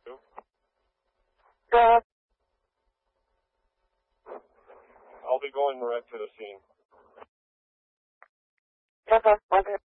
Go ahead. I'll be going right to the scene. Okay, okay.